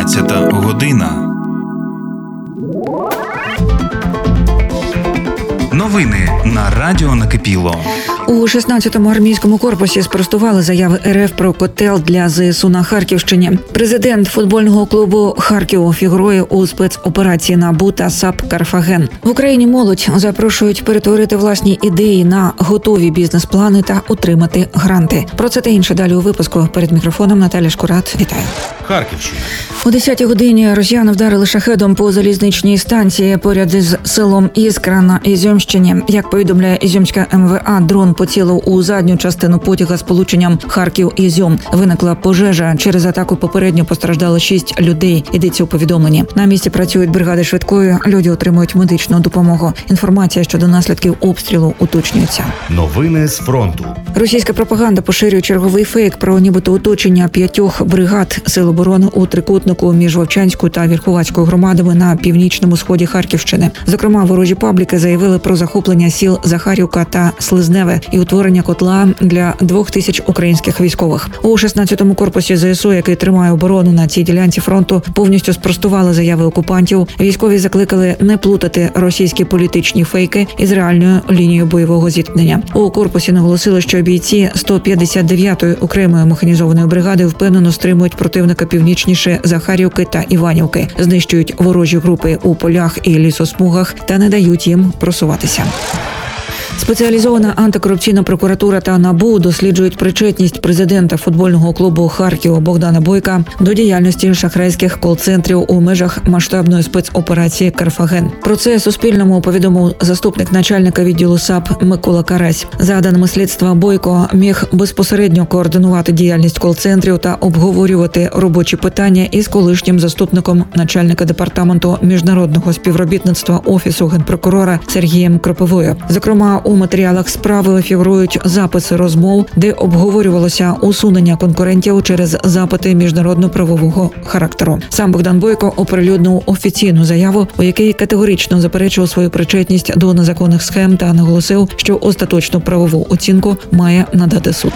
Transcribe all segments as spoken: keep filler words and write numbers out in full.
шістнадцята година. Новини на Радіо Накипіло. У шістнадцятому армійському корпусі спростували заяви РФ про котел для ЗСУ на Харківщині. Президент футбольного клубу «Харків» фігурує у спецоперації НАБУ та САП «Карфаген». В Україні молодь запрошують перетворити власні ідеї на готові бізнес-плани та отримати гранти. Про це та інше далі у випуску. Перед мікрофоном Наталя Шкурат. Вітаю. Харківщина. О десятій годині росіяни вдарили шахедом по залізничній станції поряд із селом Іскра на Ізюмщині. Як повідомляє Ізюмська ем ве а, дрон поцілив у задню частину потяга з полученням Харків-Ізюм. Виникла пожежа. Через атаку попередньо постраждало шість людей. Йдеться у повідомленні. На місці працюють бригади швидкої. Люди отримують медичну допомогу. Інформація щодо наслідків обстрілу уточнюється. Новини з фронту. Російська пропаганда поширює черговий фейк про нібито оточення п'ятьох бригад Сил оборони у трикутнику між Вовчанською та Вірховацькою громадами на північному сході Харківщини. Зокрема, ворожі пабліки заявили про захоплення сіл Захарівка та Слизневе і утворення котла для двох тисяч українських військових. У шістнадцятому корпусі ЗСУ, який тримає оборону на цій ділянці фронту, повністю спростували заяви окупантів. Військові закликали не плутати російські політичні фейки із реальною лінією бойового зіткнення. У корпусі наголосили, що бійці сто п'ятдесят дев'ятої окремої механізованої бригади впевнено стримують противника північніше Захарівки та Іванівки, знищують ворожі групи у полях і лісосмугах та не дають їм просуватися. Спеціалізована антикорупційна прокуратура та НАБУ досліджують причетність президента футбольного клубу «Харків» Богдана Бойка до діяльності шахрайських кол-центрів у межах масштабної спецоперації «Карфаген». Про це Суспільному повідомив заступник начальника відділу САП Микола Карась. За даними слідства, Бойко міг безпосередньо координувати діяльність кол-центрів та обговорювати робочі питання із колишнім заступником начальника департаменту міжнародного співробітництва Офісу Генпрокурора Сергієм Кропивою. Зокрема, у матеріалах справи фігурують записи розмов, де обговорювалося усунення конкурентів через запити міжнародно-правового характеру. Сам Богдан Бойко оприлюднив офіційну заяву, у якій категорично заперечував свою причетність до незаконних схем та наголосив, що остаточну правову оцінку має надати суд.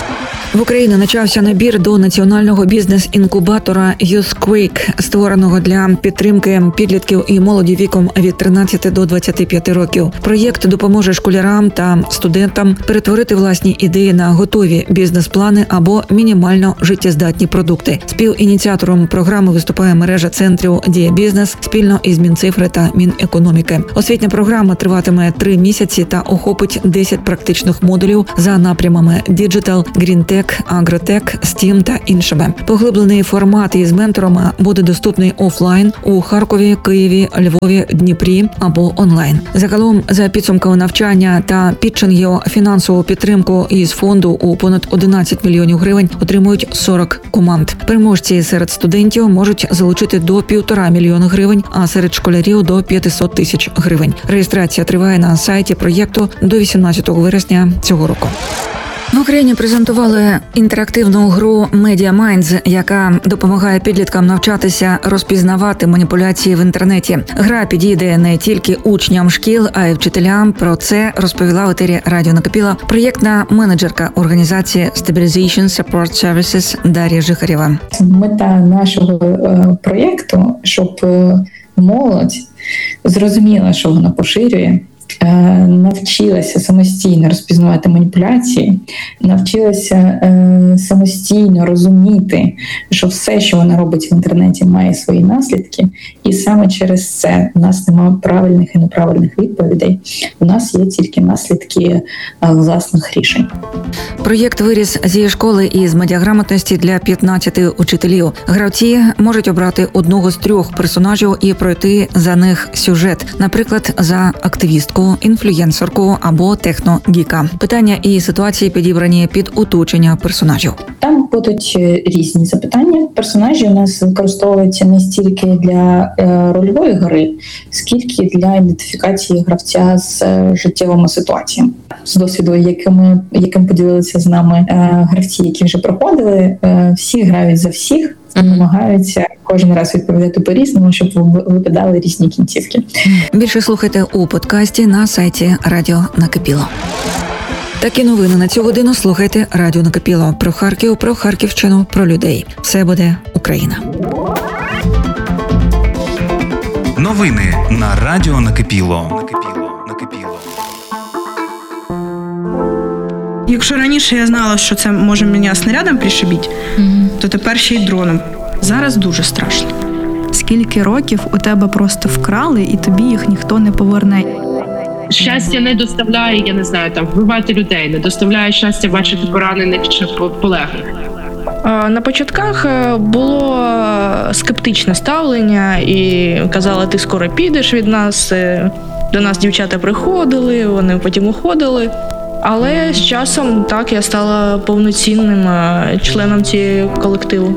В Україні почався набір до національного бізнес-інкубатора YouthQuake, створеного для підтримки підлітків і молоді віком від тринадцяти до двадцяти п'яти років. Проєкт допоможе школярам та студентам перетворити власні ідеї на готові бізнес-плани або мінімально життєздатні продукти. Співініціатором програми виступає мережа центрів «Дія Бізнес» спільно із Мінцифри та Мінекономіки. Освітня програма триватиме три місяці та охопить десять практичних модулів за напрямами «Діджитал», «Грінтек», Агротек, Стім та іншими. Поглиблений формат із менторами буде доступний офлайн у Харкові, Києві, Львові, Дніпрі або онлайн. Загалом, за підсумками навчання та підчингів, фінансову підтримку із фонду у понад одинадцять мільйонів гривень отримують сорок команд. Переможці серед студентів можуть залучити до півтора мільйона гривень, а серед школярів до п'ятсот тисяч гривень. Реєстрація триває на сайті проєкту до вісімнадцятого вересня цього року. В Україні презентували інтерактивну гру Media Minds, яка допомагає підліткам навчатися розпізнавати маніпуляції в інтернеті. Гра підійде не тільки учням шкіл, а й вчителям. Про це розповіла в етері Радіо Накипіло проєктна менеджерка організації Stabilization Support Services Дар'я Жихарєва. Мета нашого е, проєкту, щоб е, молодь зрозуміла, що вона поширює, навчилася самостійно розпізнавати маніпуляції, навчилася е, самостійно розуміти, що все, що вона робить в інтернеті, має свої наслідки, і саме через це у нас немає правильних і неправильних відповідей, у нас є тільки наслідки е, власних рішень. Проєкт виріс зі школи із медіаграмотності для п'ятнадцяти учителів. Гравці можуть обрати одного з трьох персонажів і пройти за них сюжет, наприклад, за активістку, інфлюєнсерку або техногіка. Питання і ситуації підібрані під оточення персонажів. Там будуть різні запитання. Персонажі у нас використовуються не стільки для е, рольової гри, скільки для ідентифікації гравця з е, життєвими ситуаціями. З досвіду, яким, яким поділилися з нами е, гравці, які вже проходили, е, всі грають за всіх, намагаються кожен раз відповідати по-різному, щоб випадали різні кінцівки. Більше слухайте у подкасті на сайті Радіо Накипіло. Такі новини на цю годину слухайте Радіо Накипіло. Про Харків, про Харківщину, про людей. Все буде Україна. Новини на Радіо Накипіло. Накипіло. Накипіло. Якщо раніше я знала, що це може мене снарядом пришибити, mm-hmm. то тепер ще й дроном. Зараз дуже страшно. Скільки років у тебе просто вкрали, і тобі їх ніхто не поверне? Щастя не доставляє, я не знаю, там вбивати людей, не доставляє щастя бачити поранених чи полеглих. На початках було скептичне ставлення і казали, ти скоро підеш від нас. До нас дівчата приходили, вони потім уходили. Але з часом так я стала повноцінним членом цього колективу.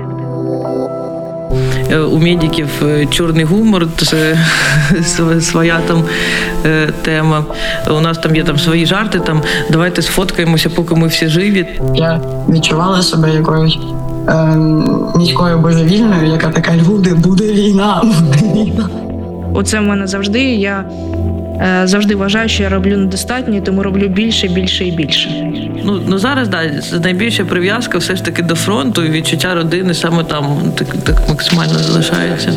У медиків чорний гумор, це своя там тема. У нас там є там свої жарти, там давайте сфоткаємося, поки ми всі живі. Я відчувала себе якоюсь е, міською божевільною, яка така, люди, буде війна, буде війна. Оце в мене завжди, я е, завжди вважаю, що я роблю недостатньо, тому роблю більше, більше і більше. Ну, ну зараз, да, найбільша прив'язка все ж таки до фронту, і відчуття родини саме там так, так максимально залишається.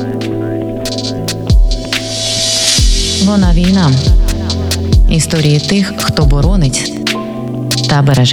Вона війна. Історії тих, хто боронить та береже.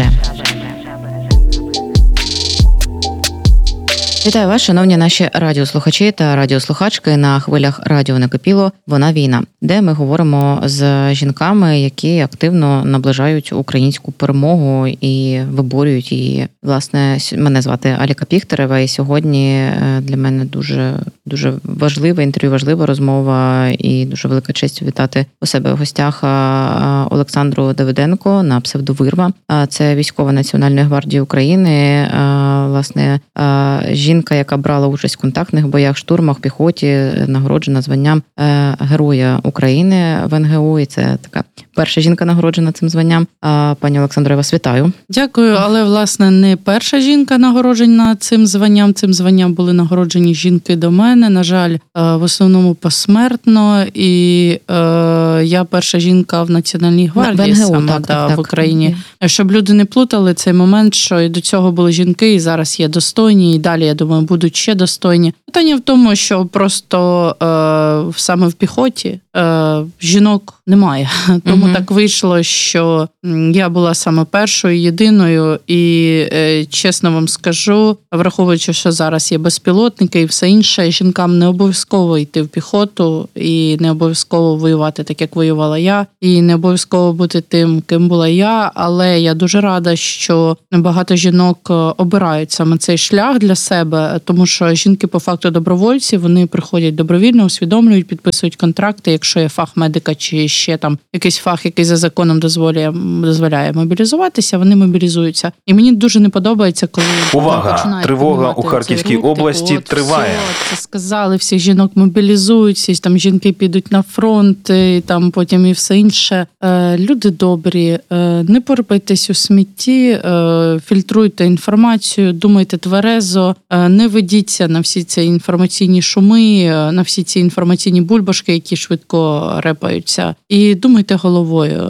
Вітаю вас, шановні наші радіослухачі та радіослухачки на хвилях Радіо Накипіло «Вона війна», де ми говоримо з жінками, які активно наближають українську перемогу і виборюють її. Власне, мене звати Аліка Піхтерева, і сьогодні для мене дуже, дуже важлива інтерв'ю, важлива розмова і дуже велика честь вітати у себе в гостях Олександру Давиденко на псевдовирва. Це військова Національної гвардії України, власне, жінка, Жінка, яка брала участь в контактних боях, штурмах, піхоті, нагороджена званням Героя України в ен ге у, і це така перша жінка нагороджена цим званням. Пані Олександро, я вас вітаю. Дякую, але, власне, не перша жінка нагороджена цим званням. Цим званням були нагороджені жінки до мене, на жаль, в основному посмертно, і е, я перша жінка в Національній гвардії в ен ге у, саме так, да, так, так. в Україні. Щоб люди не плутали цей момент, що і до цього були жінки, і зараз є достойні, і далі, я думаю, будуть ще достойні. Питання в тому, що просто е, саме в піхоті е, жінок немає. Тому mm-hmm. так вийшло, що я була саме першою, єдиною, і е, чесно вам скажу, враховуючи, що зараз є безпілотники і все інше, жінкам не обов'язково йти в піхоту, і не обов'язково воювати так, як воювала я, і не обов'язково бути тим, ким була я, але я дуже рада, що багато жінок обирають саме цей шлях для себе, тому що жінки по факту добровольці, вони приходять добровільно, усвідомлюють, підписують контракти, якщо є фах медика чи ще там якийсь фах, який за законом дозволяє, дозволяє мобілізуватися, вони мобілізуються. І мені дуже не подобається, коли увага, тривога у Харківській рух, області типу, триває. Все, це сказали, всіх жінок мобілізуються, там жінки підуть на фронт, і там потім і все інше. Люди добрі, не порпайтесь у смітті, фільтруйте інформацію, думайте тверезо, не ведіться на всі ці інформаційні шуми, на всі ці інформаційні бульбашки, які швидко репаються. І думайте головою,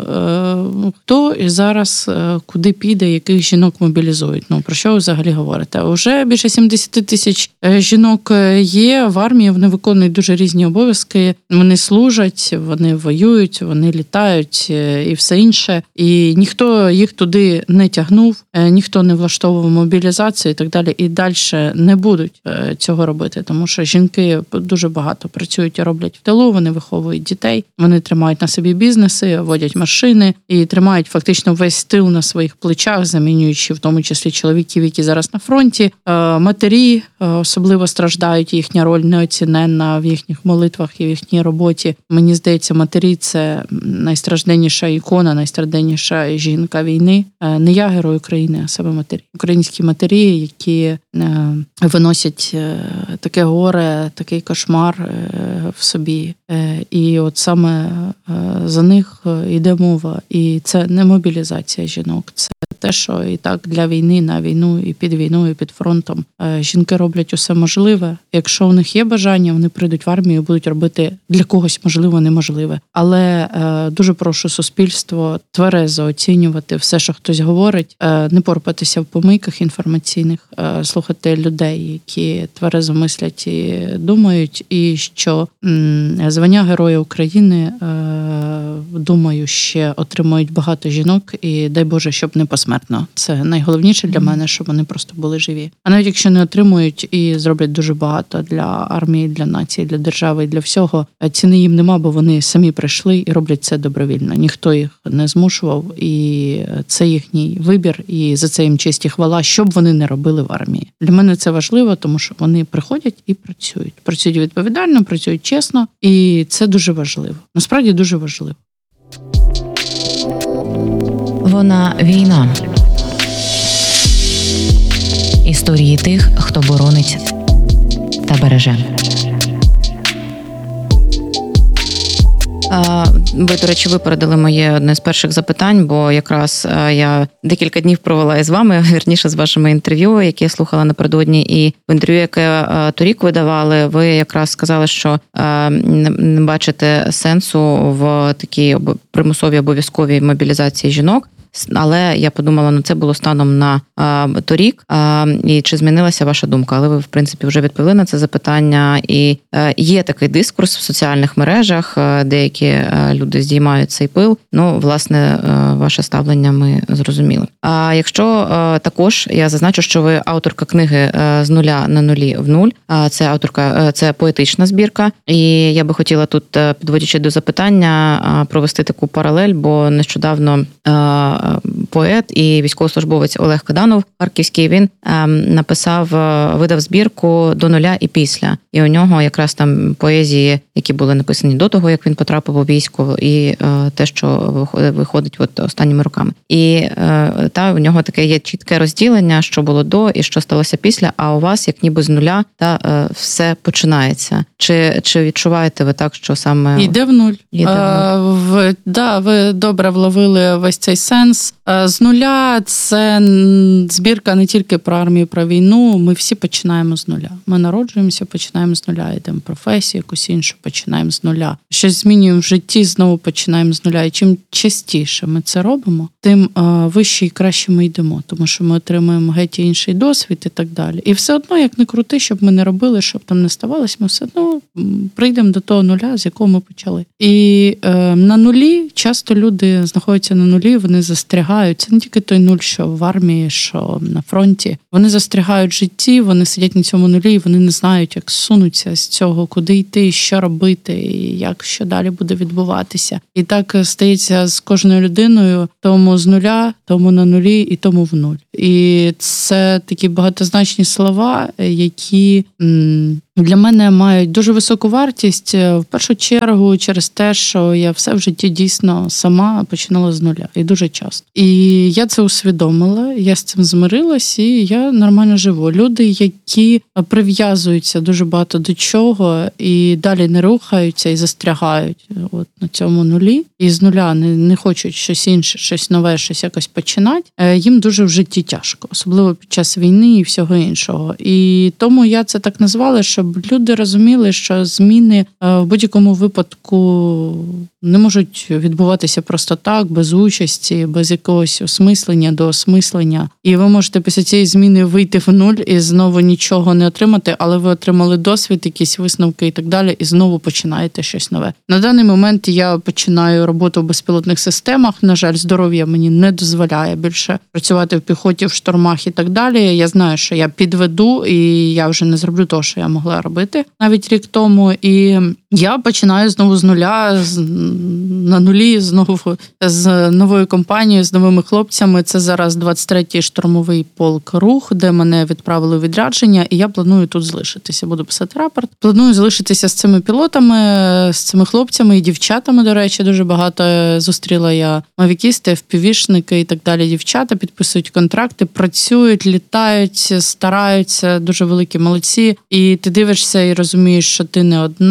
хто і зараз куди піде, яких жінок мобілізують. Ну, про що ви взагалі говорите? Уже більше сімдесят тисяч жінок є в армії, вони виконують дуже різні обов'язки, вони служать, вони воюють, вони літають і все інше. І ніхто їх туди не тягнув, ніхто не влаштовував мобілізацію і так далі. І далі не будуть цього робити, тому що жінки дуже багато працюють і роблять в тилу, вони виховують дітей, вони тримають на собі бізнеси, водять машини і тримають фактично весь тил на своїх плечах, замінюючи в тому числі чоловіків, які зараз на фронті. Матері особливо страждають, їхня роль неоціненна в їхніх молитвах і в їхній роботі. Мені здається, матері – це найстражденніша ікона, найстражденніша жінка війни. Не я герой України, а саме матері. Українські матері, які виносять таке горе, такий кошмар в собі. І от саме за них йде мова. І це не мобілізація жінок, це те, те, що і так для війни, на війну, і під війною, і під фронтом жінки роблять усе можливе. Якщо у них є бажання, вони прийдуть в армію і будуть робити для когось можливо неможливе. Але дуже прошу суспільство тверезо оцінювати все, що хтось говорить, не порпатися в помийках інформаційних, слухати людей, які тверезо мислять і думають, і що звання Героя України, думаю, ще отримують багато жінок, і дай Боже, щоб не посмертно. Це найголовніше для мене, щоб вони просто були живі. А навіть якщо не отримують і зроблять дуже багато для армії, для нації, для держави і для всього, ціни їм нема, бо вони самі прийшли і роблять це добровільно. Ніхто їх не змушував, і це їхній вибір, і за це їм честь і хвала, що б вони не робили в армії. Для мене це важливо, тому що вони приходять і працюють. Працюють відповідально, працюють чесно, і це дуже важливо. Насправді дуже важливо. Вона війна. Історії тих, хто боронить та береже. Ви, до речі, випередили моє одне з перших запитань, бо якраз я декілька днів провела із вами, вірніше, з вашими інтерв'ю, які я слухала напередодні, і в інтерв'ю, яке торік видавали, ви якраз сказали, що не бачите сенсу в такій примусовій обов'язковій мобілізації жінок. Але я подумала, ну це було станом на а, торік, а, і чи змінилася ваша думка? Але ви, в принципі, вже відповіли на це запитання. І а, є такий дискурс в соціальних мережах, а, деякі а, люди здіймають цей пил. Ну, власне, а, ваше ставлення ми зрозуміли. А якщо а, також, я зазначу, що ви авторка книги «З нуля на нулі в нуль». А, це авторка, це поетична збірка. І я би хотіла тут, підводячи до запитання, провести таку паралель, бо нещодавно а, поет і військовослужбовець Олег Каданов, харківський, він ем, написав, видав збірку «До нуля і після». І у нього якраз там поезії, які були написані до того, як він потрапив у військо, і е, те, що виходить от останніми роками. І е, та у нього таке є чітке розділення, що було до і що сталося після, а у вас як ніби з нуля та е, все починається. Чи, чи відчуваєте ви так, що саме... Йде в нуль. Йде в нуль. Е, в, да, ви добре вловили весь цей сенс. З нуля це збірка не тільки про армію, про війну. Ми всі починаємо з нуля. Ми народжуємося, починаємо з нуля, йдемо в професію, якусь іншу, починаємо з нуля. Щось змінюємо в житті, знову починаємо з нуля. І чим частіше ми це робимо, тим вище і краще ми йдемо, тому що ми отримуємо геть інший досвід і так далі. І все одно, як не крути, щоб ми не робили, щоб там не ставалось, ми все одно прийдемо до того нуля, з якого ми почали. І е, на нулі часто люди знаходяться на нулі, вони застрягають. Це не тільки той нуль, що в армії, що на фронті. Вони застрягають в житті, вони сидять на цьому нулі, і вони не знають, як сунуться з цього, куди йти, що робити, і як що далі буде відбуватися. І так стається з кожною людиною, тому з нуля, тому на нулі і тому в нуль. І це такі багатозначні слова, які м- для мене мають дуже високу вартість, в першу чергу через те, що я все в житті дійсно сама починала з нуля, і дуже часто. І я це усвідомила, я з цим змирилась, і я нормально живу. Люди, які прив'язуються дуже багато до чого, і далі не рухаються, і застрягають от на цьому нулі, і з нуля не, не хочуть щось інше, щось нове, щось якось починати, їм дуже в житті тяжко, особливо під час війни і всього іншого. І тому я це так назвала, що щоб люди розуміли, що зміни в будь-якому випадку не можуть відбуватися просто так, без участі, без якогось осмислення, доосмислення. І ви можете після цієї зміни вийти в нуль і знову нічого не отримати, але ви отримали досвід, якісь висновки і так далі, і знову починаєте щось нове. На даний момент я починаю роботу в безпілотних системах. На жаль, здоров'я мені не дозволяє більше працювати в піхоті, в штурмах і так далі. Я знаю, що я підведу, і я вже не зроблю того, що я могла робити навіть рік тому. І я починаю знову з нуля, з, на нулі, знову з новою компанією, з новими хлопцями. Це зараз двадцять третій штурмовий полк «Рух», де мене відправили у відрядження, і я планую тут залишитися. Буду писати рапорт. Планую залишитися з цими пілотами, з цими хлопцями і дівчатами, до речі, дуже багато зустріла я мавікісти, еф пі ві-шники і так далі. Дівчата підписують контракти, працюють, літають, стараються, дуже великі молодці. І ти дивишся і розумієш, що ти не одна,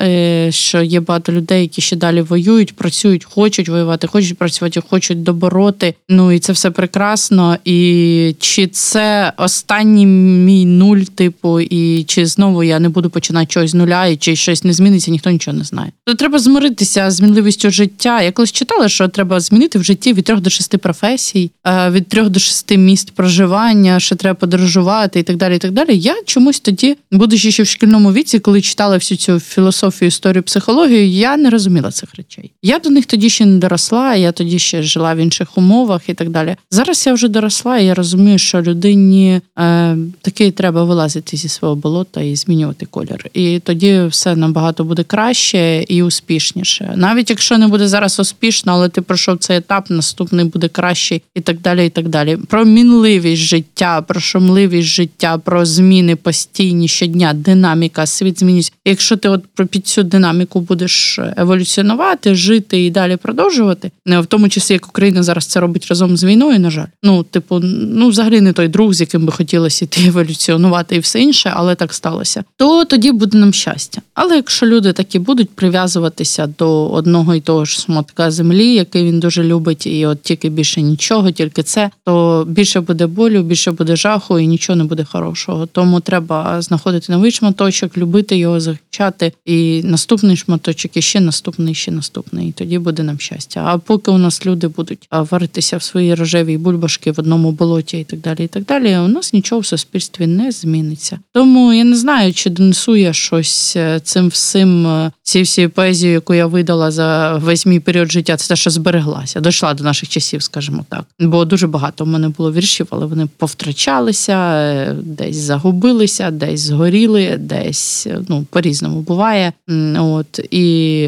що є багато людей, які ще далі воюють, працюють, хочуть воювати, хочуть працювати, хочуть добороти. Ну і це все прекрасно. І чи це останній мій нуль, типу, і чи знову я не буду починати чогось з нуля, і чи щось не зміниться, ніхто нічого не знає. То треба змиритися з змінливістю життя. Я колись читала, що треба змінити в житті від трьох до шести професій, від трьох до шести місць проживання, що треба подорожувати і так далі, і так далі. Я чомусь тоді, будучи ще в шкільному віці, коли читала всю цю філософію, історію, психологію, я не розуміла цих речей. Я до них тоді ще не доросла, я тоді ще жила в інших умовах і так далі. Зараз я вже доросла, і я розумію, що людині е, таки треба вилазити зі свого болота і змінювати колір. І тоді все набагато буде краще і успішніше. Навіть якщо не буде зараз успішно, але ти пройшов цей етап, наступний буде кращий і так далі, і так далі. Про мінливість життя, про шумливість життя, про зміни постійні щодня, динаміка, світ змінюється. Якщо ти от під цю динаміку будеш еволюціонувати, жити і далі продовжувати, в тому числі, як Україна зараз це робить разом з війною, на жаль. Ну, типу, ну, взагалі не той друг, з яким би хотілося йти еволюціонувати і все інше, але так сталося. То тоді буде нам щастя. Але якщо люди такі будуть прив'язуватися до одного і того ж шматка землі, який він дуже любить, і от тільки більше нічого, тільки це, то більше буде болю, більше буде жаху і нічого не буде хорошого. Тому треба знаходити новий шматочок, любити його, захищати, і наступний шматочок, і ще наступний, і ще наступний. І тоді буде нам щастя. А поки у нас люди будуть варитися в своїй рожевій бульбашки в одному болоті і так далі, і так далі, у нас нічого в суспільстві не зміниться. Тому я не знаю, чи донесу я щось цим всім, цією всією поезією, яку я видала за весь мій період життя, це те, що збереглася, дійшла до наших часів, скажімо так. Бо дуже багато в мене було віршів, але вони повтрачалися, десь загубилися, десь згоріли, десь, ну, по-різному буває. От, і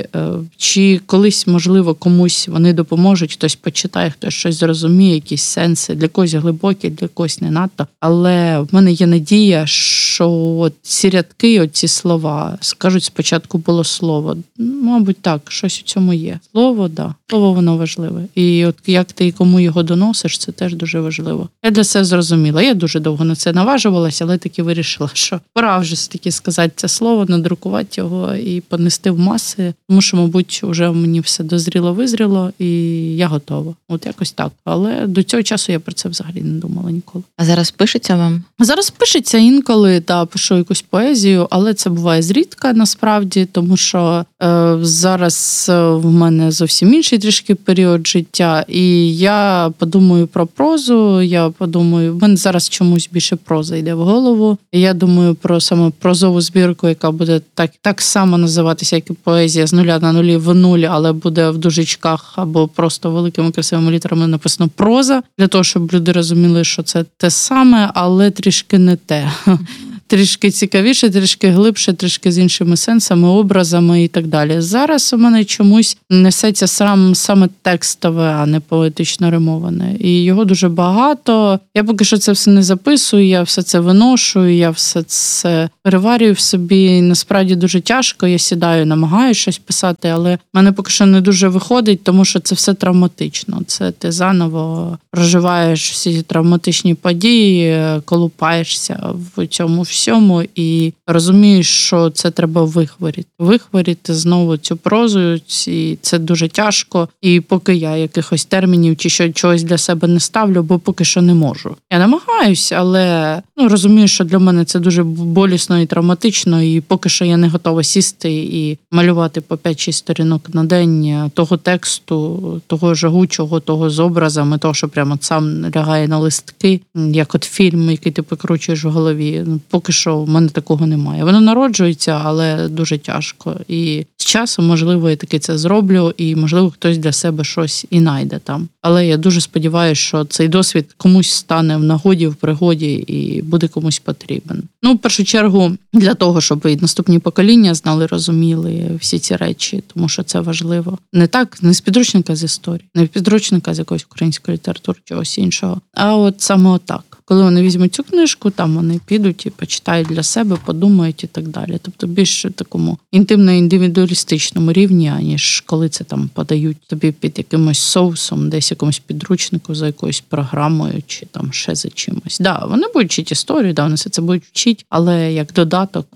чи колись, можливо, комусь вони допоможуть, хтось почитає, хтось щось зрозуміє, якісь сенси, для когось глибокі, для когось не надто. Але в мене є надія, що от ці рядки, от ці слова, скажуть, спочатку було слово. Мабуть, так, щось у цьому є. Слово, да. Слово, воно важливе. І от як ти і кому його доносиш, це теж дуже важливо. Я для себе зрозуміла. Я дуже довго на це наважувалася, але таки вирішила, що пора вже таки сказати це слово, надрукувати його і понести в маси, тому що, мабуть, вже мені все дозріло, визріло, і я готова. От якось так. Але до цього часу я про це взагалі не думала ніколи. А зараз пишеться вам? Зараз пишеться інколи, та пишу якусь поезію, але це буває зрідка насправді, тому що е, зараз в мене зовсім інший трішки період життя, і я подумаю про прозу, я подумаю, в мене зараз чомусь більше проза йде в голову, і я думаю про саме прозову збірку, яка буде так, так само називатися, як і поезія, з нуля на нулі в нуль, але буде в дужечках або просто великими красивими літерами написано проза, для того, щоб люди розуміли, що це те саме, але трішки не те. Трішки цікавіше, трішки глибше, трішки з іншими сенсами, образами і так далі. Зараз у мене чомусь несеться сам, саме текстове, а не поетично римоване. І його дуже багато. Я поки що це все не записую, я все це виношу, я все це переварюю в собі. І насправді дуже тяжко, я сідаю, намагаюся щось писати, але в мене поки що не дуже виходить, тому що це все травматично. Це ти заново проживаєш всі травматичні події, колупаєшся в цьому всьому і розумієш, що це треба вихворіти. Вихворіти знову цю прозу, і це дуже тяжко. І поки я якихось термінів чи що, чогось для себе не ставлю, бо поки що не можу. Я намагаюся, але ну, розумію, що для мене це дуже болісно і травматично, і поки що я не готова сісти і малювати по п'ять-шість сторінок на день того тексту, того жагучого, того з образами, того, що прямо сам лягає на листки, як от фільм, який ти покручуєш в голові. Поки що в мене такого немає. Воно народжується, але дуже тяжко. І з часом, можливо, я таки це зроблю, і, можливо, хтось для себе щось і знайде там. Але я дуже сподіваюся, що цей досвід комусь стане в нагоді, в пригоді і буде комусь потрібен. Ну, в першу чергу, для того, щоб і наступні покоління знали, розуміли всі ці речі, тому що це важливо. Не так, не з підручника з історії, не з підручника з якоїсь української літератури, чогось іншого, а от саме отак. Коли вони візьмуть цю книжку, там вони підуть і почитають для себе, подумають і так далі. Тобто більш такому інтимно-індивідуалістичному рівні, аніж коли це там подають тобі під якимось соусом, десь якомусь підручнику за якоюсь програмою чи там ще за чимось. Да, вони будуть вчити історію, да, вони все це будуть вчити, але як додаток,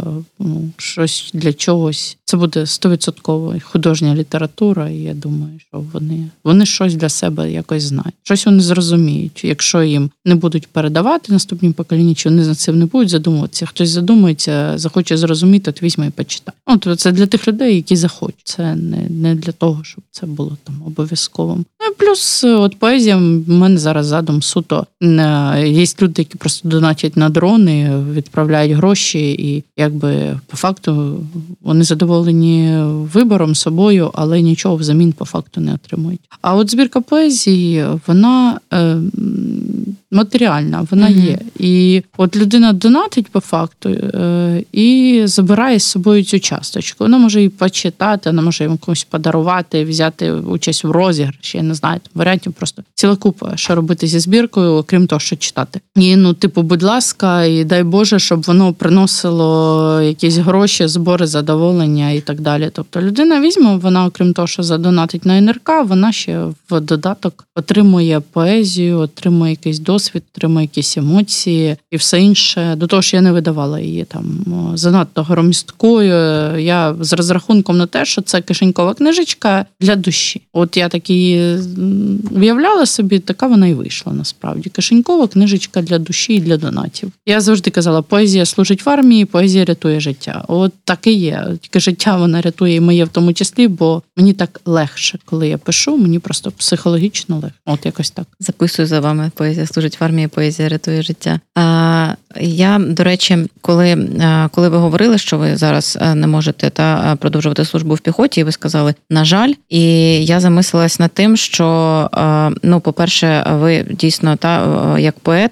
ну, щось для чогось. Це буде сто відсотків художня література, і я думаю, що вони, вони щось для себе якось знають. Щось вони зрозуміють. Якщо їм не будуть передавати наступнім поколінням, чи вони за цим не будуть задумуватися, хтось задумається, захоче зрозуміти, то візьме і почитає. От це для тих людей, які захочуть. Це не, не для того, щоб це було там обов'язковим. Ну і плюс от поезія, в мене зараз задум суто. Є люди, які просто донатять на дрони, відправляють гроші, і якби по факту вони задоволені вибором собою, але нічого взамін по факту не отримують. А от збірка поезії, вона е, матеріальна, вона mm-hmm. є. І от людина донатить по факту е, і забирає з собою цю часточку. Вона може її почитати, вона може їм комусь подарувати, взяти участь в розіграші, я не знаю, там варіантів просто ціла купа, що робити зі збіркою, окрім того, що читати. І, ну, типу, будь ласка, і дай Боже, щоб воно приносило якісь гроші, збори, задоволення і так далі. Тобто людина візьме, вона, окрім того, що задонатить на ен ер ка, вона ще в додаток отримує поезію, отримує якийсь досвід, отримує якісь емоції і все інше. До того, що я не видавала її там занадто громісткою. Я з розрахунком на те, що це кишенькова книжечка для душі. От я так її уявляла собі, така вона і вийшла насправді. Кишенькова книжечка для душі і для донатів. Я завжди казала, поезія служить в армії, поезія рятує життя. От так і є. Тільки життя вона рятує і моє в тому числі, бо мені так легше, коли я пишу, мені просто психологічно легше. От якось так. Записую за вами, поезія служить в армії, поезія рятує життя. А, я, до речі, коли, коли ви говорили, що ви зараз не можете та продовжувати службу в піхоті, і ви сказали, на жаль, і я замислилась над тим, що, ну, по-перше, ви дійсно, та, як поет,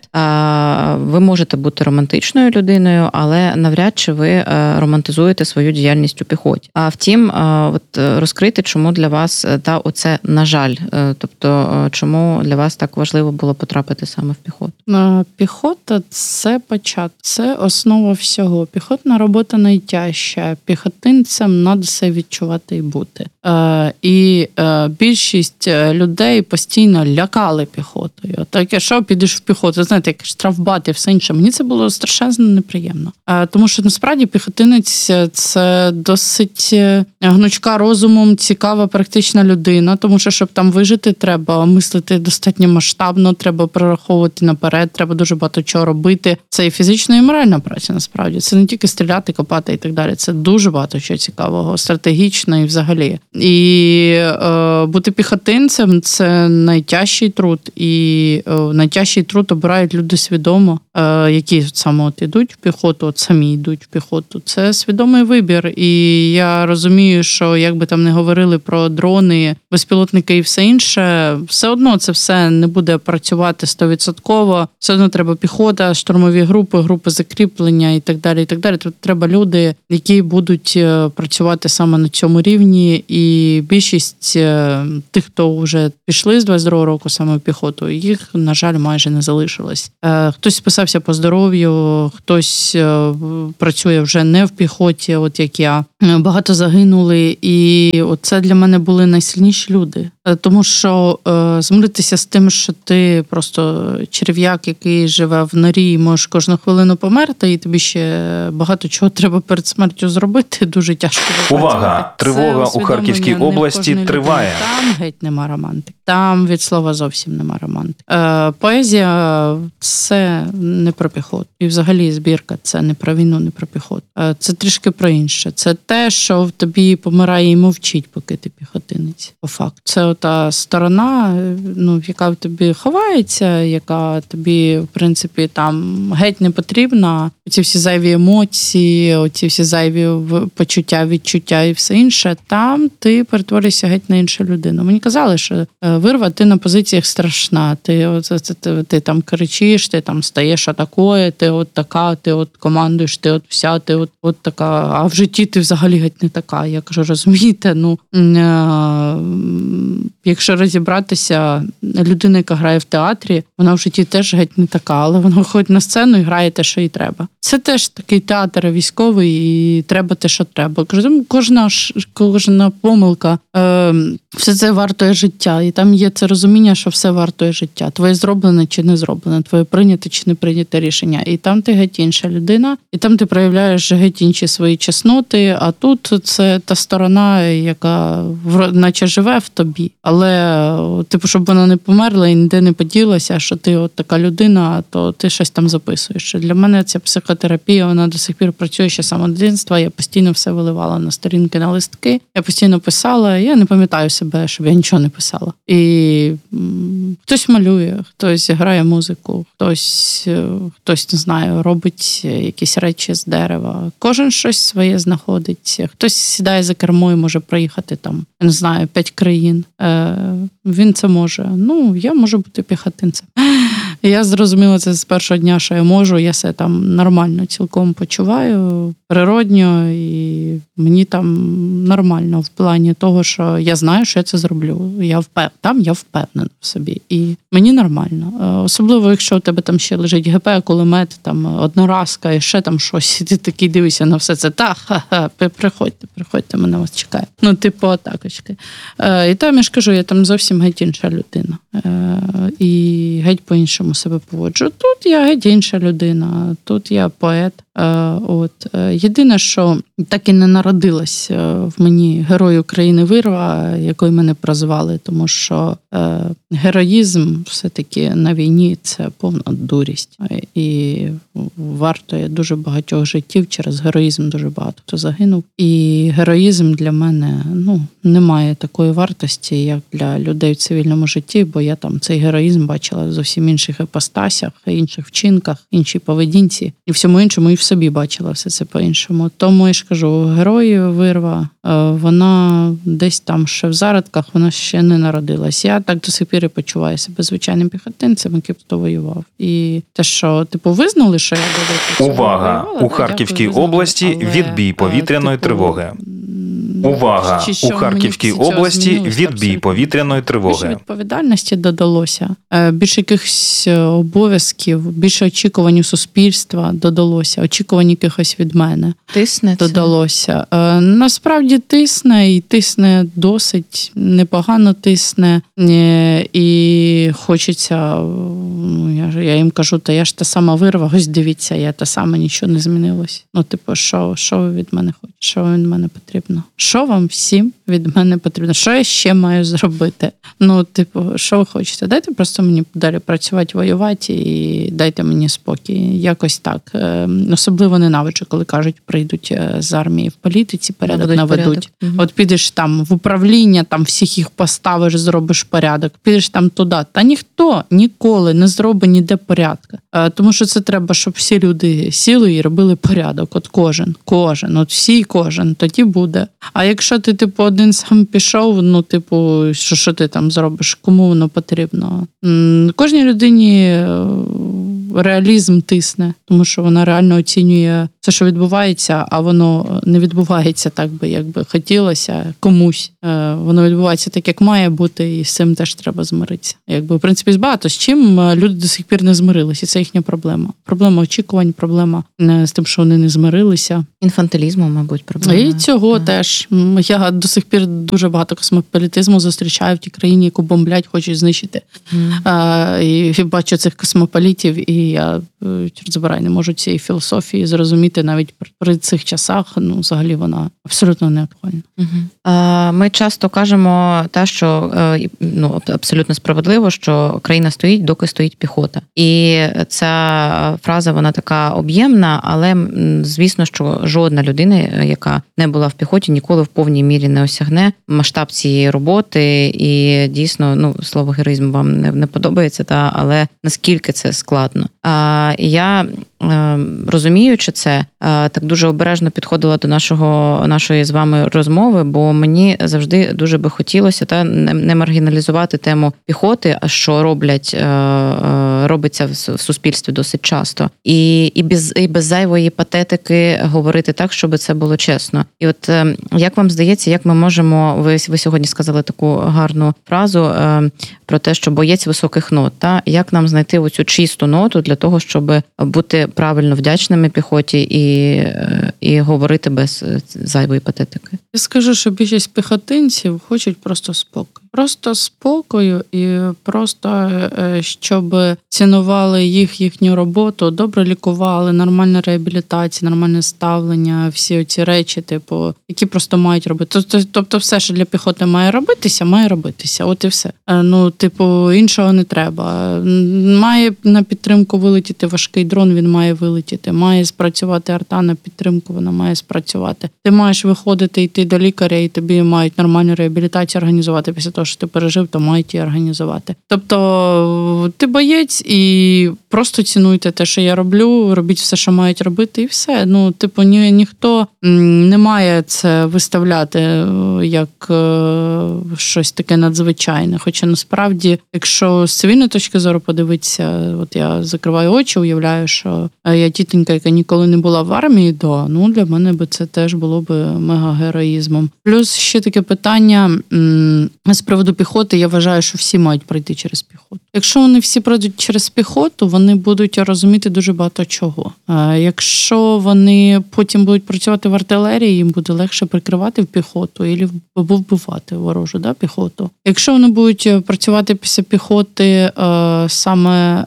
ви можете бути романтичною людиною, але навряд чи ви романтизуєте свою діяльність у піхоті. А втім, от розкрити, чому для вас та оце, на жаль, тобто чому для вас так важливо було потрапити саме в піхоту? Піхота – це початок, це основа всього. Піхотна робота найтяжча, піхотинцям треба все відчувати і бути. І більшість людей постійно лякали піхотою. Так, що підеш в піхоту, знаєте, як штрафбат і все інше. Мені це було страшенно неприємно. Тому що, насправді, піхотинець – це досить гнучка розумом, цікава, практична людина, тому що, щоб там вижити, треба мислити достатньо масштабно, треба прораховувати наперед, треба дуже багато чого робити. Це і фізична, і моральна праця, насправді. Це не тільки стріляти, копати і так далі. Це дуже багато чого цікавого, стратегічно і взагалі. І е, бути піхотинцем – це найтяжчий труд. І е, найтяжчий труд обирають люди свідомо, е, які саме от ідуть в піхоту, от самі йдуть в піхоту. Це свідомий вибір. І я розумію, що як би там не говорили про дрони, безпілотники і все інше, все одно це все не буде працювати сто відсотків. Все одно треба піхота, штурмові групи, групи закріплення і так далі, і так далі. Тут треба люди, які будуть працювати саме на цьому рівні. І більшість тих, хто вже пішли з двадцять другого року саме в піхоту, їх, на жаль, майже не залишилось. Хтось списався по здоров'ю, хтось працює вже не в піхоті, от як я. Багато загинули, і це для мене були найсильніші люди. Тому що е, змиритися з тим, що ти просто черв'як, який живе в норі, і можеш кожну хвилину померти, і тобі ще багато чого треба перед смертю зробити, дуже тяжко. Увага! Тривога у Харківській області триває. Там геть нема романтики. Там від слова зовсім нема романтики. Е, поезія – це не про піхоту. І взагалі збірка – це не про війну, не про піхоту. Е, це трішки про інше. Це те, що в тобі помирає і мовчить, поки ти піхотинець. По факту. Це та сторона, ну, яка в тобі ховається, яка тобі, в принципі, там геть не потрібна. Оці всі зайві емоції, оці всі зайві почуття, відчуття і все інше. Там ти перетворюєшся геть на іншу людину. Мені казали, що вирва, ти на позиціях страшна. Ти, ти, ти, ти, ти там кричиш, ти там стаєш атакою, ти от така, ти от командуєш, ти от вся, ти от, от така. А в житті ти взагалі геть не така. Я кажу, розумієте, ну... якщо розібратися, людина, яка грає в театрі, вона в житті теж геть не така, але вона виходить на сцену і грає те, що їй треба. Це теж такий театр військовий, і треба те, що треба. Кожна, кожна помилка, е, все це вартує життя. І там є це розуміння, що все вартує життя. Твоє зроблене чи не зроблене, твоє прийняте чи не прийняте рішення. І там ти геть інша людина, і там ти проявляєш геть інші свої чесноти, а тут це та сторона, яка наче живе в тобі. Але, типу, щоб вона не померла і ніде не поділася, що ти от така людина, то ти щось там записуєш. Для мене ця психотерапія, вона до сих пір працює ще з самого дитинства. Я постійно все виливала на сторінки, на листки. Я постійно писала, я не пам'ятаю себе, щоб я нічого не писала. І м, хтось малює, хтось грає музику, хтось, хтось, не знаю, робить якісь речі з дерева. Кожен щось своє знаходить. Хтось сідає за кермо і може проїхати там, я не знаю, п'ять країн. Е, він це може. Ну, я можу бути піхотинцем. Я зрозуміла це з першого дня, що я можу, я себе там нормально цілком почуваю, природньо, і мені там нормально в плані того, що я знаю, що я це зроблю. Я впев... Там я впевнена в собі, і мені нормально. Особливо, якщо у тебе там ще лежить ГП, кулемет, там одноразка і ще там щось, і ти такий дивишся на все це, та, ха-ха, приходьте, приходьте, мене вас чекає. Ну, типу, атакочки. І там, я ж кажу, я там зовсім геть інша людина. І геть по-іншому себе поводжу. Тут я геть інша людина, тут я поет. От. Єдине, що так і не народилась в мені герой України Вирва, якою мене прозвали, тому що е, героїзм все-таки на війні – це повна дурість. І вартує дуже багатьох життів, через героїзм дуже багато хто загинув. І героїзм для мене, ну, не має такої вартості, як для людей в цивільному житті, бо я там цей героїзм бачила в зовсім інших іпостасях, інших вчинках, іншій поведінці і всьому іншому, і в собі бачила все це по-іншому. Тому я ж кажу, герой Вирва, вона десь там ще в зародках, вона ще не народилась. Я так до сих пір і почуваю себе звичайним піхотинцем, який хто воював. І те, що, типу, визнали, що я буду... Увага! У Харківській області відбій повітряної тривоги. Увага! У Харківській області відбій повітряної тривоги. Більше відповідальності додалося, більше якихось обов'язків, більше очікувань у суспільства додалося, очікувань якихось від мене. Тисне це? Додалося. Насправді тисне, і тисне досить непогано тисне, і хочеться, ну, я, я їм кажу, та я ж та сама Вирва, ось дивіться, я та сама, нічого не змінилось. Ну, типу, що, що ви від мене хочете, що від мене потрібно? Що вам всім від мене потрібно? Що я ще маю зробити? Ну, типу, що ви хочете? Дайте просто мені далі працювати, воювати і дайте мені спокій. Якось так. Особливо ненавиджу, коли кажуть, прийдуть з армії в політиці, порядок наведуть. Порядок. Угу. От підеш там в управління, там всіх їх поставиш, зробиш порядок. Підеш там туди. Та ніхто ніколи не зробить ніде порядка. Тому що це треба, щоб всі люди сіли і робили порядок. От кожен, кожен, от всі кожен, тоді буде. А якщо ти, типу, один сам пішов, ну, типу, що, що ти там зробиш, кому воно потрібно? Кожній людині реалізм тисне, тому що вона реально оцінює все, що відбувається, а воно не відбувається так би, як би хотілося комусь. Воно відбувається так, як має бути, і з цим теж треба змиритися. Якби, в принципі, з багато з чим люди до сих пір не змирилися, і це їхня проблема. Проблема очікувань, проблема з тим, що вони не змирилися. Інфантилізму, мабуть, проблема. І цього ага. теж. Я до сих пір дуже багато космополітизму зустрічаю в тій країні, яку бомблять, хочуть знищити. Mm. А, і бачу цих космополітів, і я, чорт забирай, не можу цієї філософії зрозуміти навіть при, при цих часах. Ну, взагалі вона абсолютно не актуальна. Mm-hmm. А, ми часто кажемо те, що ну, абсолютно справедливо, що країна стоїть, доки стоїть піхота. І ця фраза, вона така об'ємна, але, звісно, що жодна людина, яка не була в піхоті, ніколи в повній мірі не осягне масштаб цієї роботи. І дійсно, ну, слово героїзм вам не, не подобається, та, але наскільки це складно. А, я, е, розуміючи це, е, так дуже обережно підходила до нашого, нашої з вами розмови, бо мені завжди дуже би хотілося та, не, не маргіналізувати тему піхоти, а що роблять е, робиться в суспільстві досить часто. І, і, без, і без зайвої патетики говорити так, щоб це було чесно. І от як вам здається, як ми можемо, ви, ви сьогодні сказали таку гарну фразу про те, що боєць високих нот, та? Як нам знайти оцю чисту ноту для того, щоб бути правильно вдячними піхоті і, і говорити без зайвої патетики? Я скажу, що більшість піхотинців хочуть просто спокою. Просто спокою і просто, щоб цінували їх, їхню роботу, добре лікували, нормальна реабілітація, нормальне ставлення, всі ці речі, типу, які просто мають робити. Тобто все, що для піхоти має робитися, має робитися. От і все. Ну, типу, іншого не треба. Має на підтримку вилетіти важкий дрон, він має вилетіти. Має спрацювати арта на підтримку, вона має спрацювати. Ти маєш виходити, йти до лікаря, і тобі мають нормальну реабілітацію організувати після того, що ти пережив, то мають її організувати. Тобто ти боєць і просто цінуйте те, що я роблю, робіть все, що мають робити, і все. Ну, типу, ні, ніхто не має це виставляти як е, щось таке надзвичайне. Хоча насправді, якщо з цивільної точки зору подивитися, от я закриваю очі, уявляю, що я тітонька, яка ніколи не була в армії, то ну, для мене би це теж було б мега-героїзмом. Плюс ще таке питання з приводу піхоти, я вважаю, що всі мають пройти через піхоту. Якщо вони всі пройдуть через піхоту, вони будуть розуміти дуже багато чого. А якщо вони потім будуть працювати в артилерії, їм буде легше прикривати в піхоту або вбивати ворожу, да, піхоту. Якщо вони будуть працювати після піхоти е, саме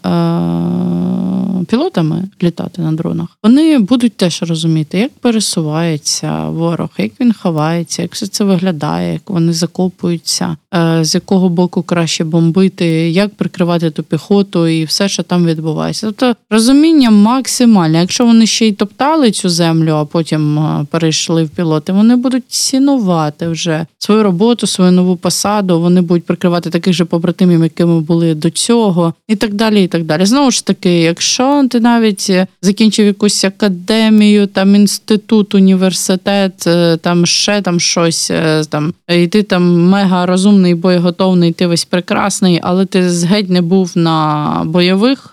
е, пілотами, літати на дронах, вони будуть теж розуміти, як пересувається ворог, як він ховається, як все це виглядає, як вони закопуються, з якого боку краще бомбити, як прикривати ту піхоту і все, що там відбувається. Тобто розуміння максимальне. Якщо вони ще й топтали цю землю, а потім перейшли в пілоти, вони будуть цінувати вже свою роботу, свою нову посаду, вони будуть прикривати таких же побратимів, якими були до цього, і так далі, і так далі. Знову ж таки, якщо ти навіть закінчив якусь академію, там інститут, університет, там ще там щось, там, і ти там мега розумний, боєготовний, ти весь прекрасний, але ти геть не був на бойових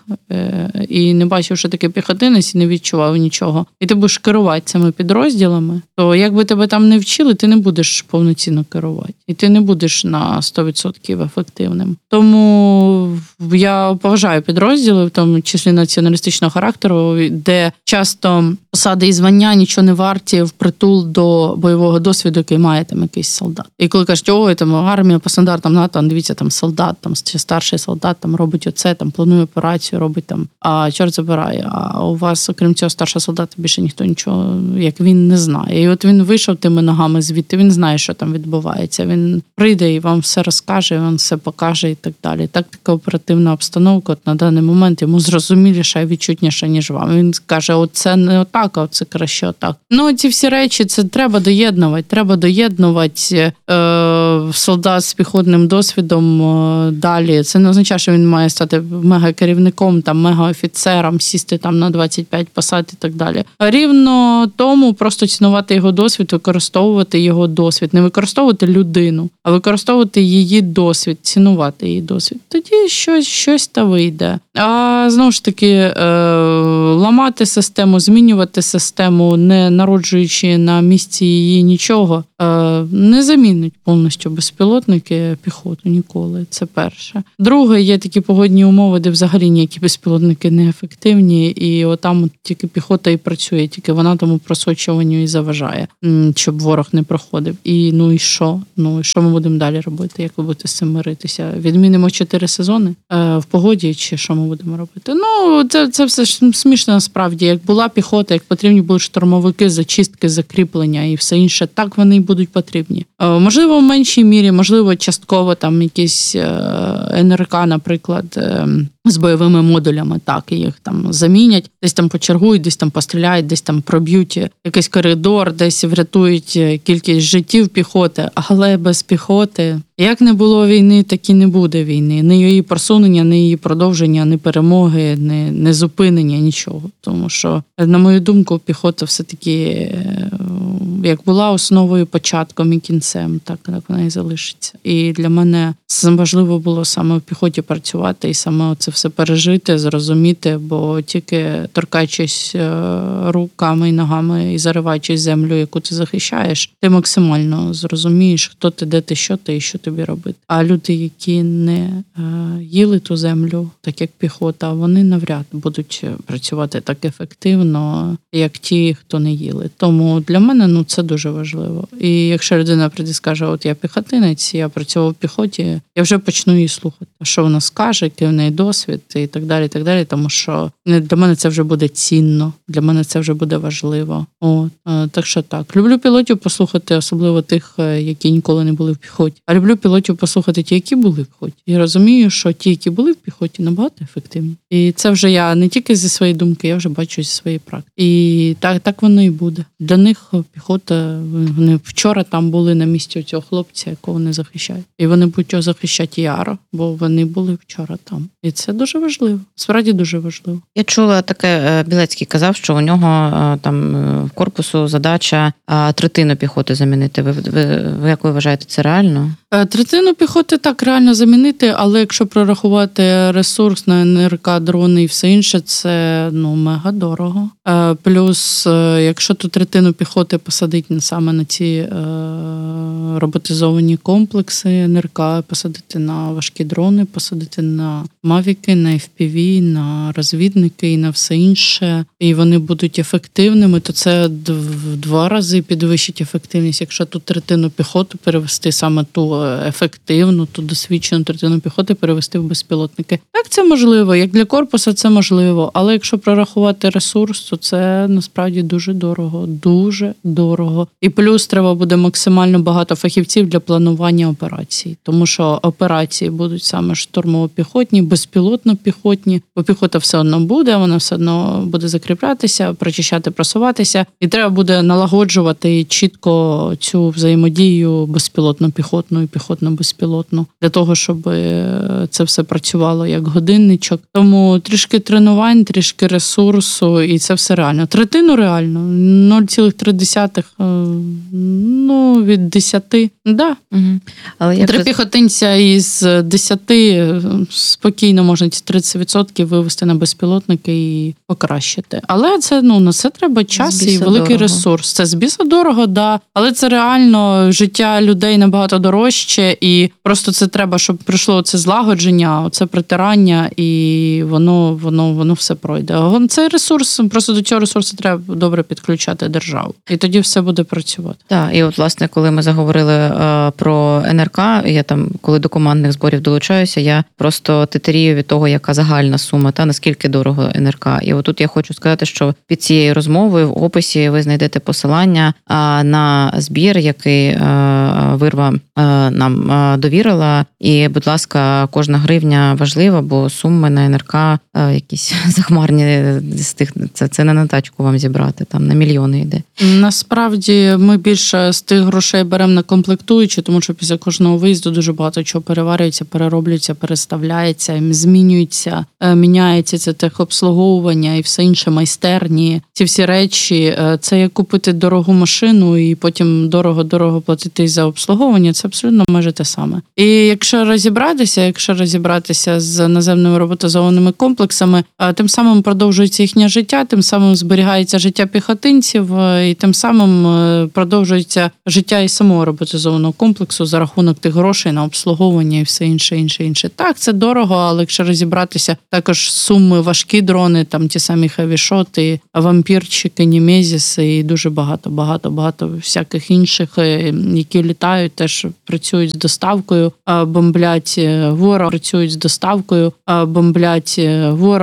і не бачив, що таке піхотинець, і не відчував нічого. І ти будеш керувати цими підрозділами, то як би тебе там не вчили, ти не будеш повноцінно керувати. І ти не будеш на сто відсотків ефективним. Тому я поважаю підрозділи, в тому числі націоналістичного характеру, де часто посади і звання нічого не варті впритул до бойового досвіду, який має там якийсь солдат. І коли кажуть, ой, там армія по стандартам НАТО, дивіться, там солдат, там чи старший солдат там робить оце, там планує операцію, робить там, а чорт забирає. А у вас, окрім цього старшого солдата, більше ніхто нічого, як він, не знає. І от він вийшов тими ногами звідти, він знає, що там відбувається. Він прийде і вам все розкаже, вам все покаже і так далі. Так, така оперативна обстановка от на даний момент йому зрозуміліша і відчутніша, ніж вам. Він каже, оце не отак, а це краще отак. Ну, ці всі речі, це треба доєднувати. Треба доєднувати е, солдат з піхотним досвідом е, далі. Це не означає, що він має стати мега-керівником, там, мега-офіцером, сісти там на двадцять п'ять посад і так далі. Рівно тому просто цінувати його досвід, використовувати його досвід. Не використовувати людину, а використовувати її досвід, цінувати її досвід. Тоді щось, щось та вийде. А знову ж таки, е, ламати систему, змінювати систему, не народжуючи на місці її нічого, е, не замінить повністю безпілотники піхоту ніколи. Це перше. Друге, є такі погодні умови, де взагалі ніякі безпілотники не ефективні, і отам от тільки піхота і працює, тільки вона тому просочуванню і заважає, щоб ворог не проходив. І ну і що? Ну і що ми будемо далі робити? Як ви будете з цим миритися? Відмінимо чотири сезони е, в погоді, чи що ми будемо робити? Ну, це, це все смішно насправді. Як була піхота, як потрібні були штурмовики, зачистки, закріплення і все інше, так вони й будуть потрібні. Е, можливо, в меншій мірі, можливо, частково там якісь е, ен ер ка, наприклад, е, з бойовими модулями, так, і їх там замінять, десь там почергують, десь там постріляють, десь там проб'ють якийсь коридор, десь врятують кількість життів піхоти, але без піхоти, як не було війни, так і не буде війни. Не її просунення, не її продовження, не перемоги, не, не зупинення, нічого. Тому що, на мою думку, піхота все-таки як була основою, початком і кінцем, так, так вона і залишиться. І для мене важливо було саме в піхоті працювати і саме це все пережити, зрозуміти, бо тільки торкаючись руками і ногами і зариваючись землю, яку ти захищаєш, ти максимально зрозумієш, хто ти, де ти, що ти і що тобі робити. А люди, які не їли ту землю, так як піхота, вони навряд будуть працювати так ефективно, як ті, хто не їли. Тому для мене ну, це дуже важливо. І якщо людина прийде і скаже, от я піхотинець, я працював в піхоті, я вже почну її слухати, що вона скаже, який в неї досвід і так далі, і так далі, тому що для мене це вже буде цінно, для мене це вже буде важливо. От. Так що так. Люблю пілотів послухати, особливо тих, які ніколи не були в піхоті. А люблю пілотів послухати ті, які були в піхоті. І розумію, що ті, які були в піхоті, набагато ефективні. І це вже я не тільки зі своєї думки, я вже бачу зі своєї практики. І так, так воно і буде. Для них піхота, вони вчора там були на місці цього хлопця, якого вони захищають. І вони будуть його захищати яро, бо вони були вчора там. І це дуже важливо. Справді дуже важливо. Я чула таке, Білецький казав, що у нього там в корпусу задача третину піхоти замінити. Ви, ви, ви як ви вважаєте, це реально? Третину піхоти так реально замінити, але якщо прорахувати ресурс на ен ер ка, дрони і все інше, це ну мега дорого. Плюс, якщо ту третину піхоти посадить саме на ці е, роботизовані комплекси ен ер ка, посадити на важкі дрони, посадити на мавіки, на еф пі ві, на розвідники і на все інше, і вони будуть ефективними, то це в два рази підвищить ефективність. Якщо ту третину піхоти перевести саме ту ефективну, ту досвідчену третину піхоти перевести в безпілотники. Так, це можливо. Як для корпусу це можливо. Але якщо прорахувати ресурс, то це насправді дуже дорого. Дуже дорого. І плюс треба буде максимально багато фахівців для планування операцій. Тому що операції будуть саме штурмово-піхотні, безпілотно-піхотні. Бо піхота все одно буде, вона все одно буде закріплятися, прочищати, просуватися. І треба буде налагоджувати чітко цю взаємодію безпілотно-піхотну і піхотно-безпілотну, для того, щоб це все працювало як годинничок. Тому трішки тренувань, трішки ресурсу, і це все реально. Третину реально, нуль цілих три десятих, ну, від десяти, да. Угу. Але Три піхотинця із десяти спокійно можна ці тридцять відсотків вивести на безпілотники і покращити. Але це, ну, на це треба час і великий дорого. Ресурс. Це з біса дорого, да, але це реально життя людей набагато дорожче, і просто це треба, щоб прийшло це злагодження, оце притирання, і воно, воно, воно все пройде. Цей ресурс, просто до цього ресурсу треба добре підключати державу. І тоді все буде працювати. Так, і от, власне, коли ми заговорили е, про ен ер ка, я там, коли до командних зборів долучаюся, я просто тетерію від того, яка загальна сума, та наскільки дорого ен ер ка. І отут я хочу сказати, що під цією розмовою в описі ви знайдете посилання е, на збір, який е, Вирва е, нам е, довірила. І, будь ласка, кожна гривня важлива, бо суми на ен ер ка е, якісь захмарні з тих, це, це не на тачку вам зібрати, там на мільйони йде. Насправді ми більше з тих грошей беремо на комплектуючі, тому що після кожного виїзду дуже багато чого переварюється, перероблюється, переставляється, змінюється, міняється це техобслуговування і все інше, майстерні. Ці всі речі, це як купити дорогу машину і потім дорого-дорого платити за обслуговування, це абсолютно майже те саме. І якщо розібратися, якщо розібратися з наземними роботизованими комплексами, тим самим продовжується їхнє життя, тим самим зберігається життя піхотинців, і тим самим продовжується життя і самого роботизованого комплексу за рахунок тих грошей на обслуговування і все інше, інше, інше. Так, це дорого, але якщо розібратися, також суми важкі дрони, там ті самі хевішоти, вампірчики, німезіси і дуже багато, багато, багато всяких інших, які літають, теж працюють з доставкою, бомблять ворог, працюють з доставкою, бомблять ворог.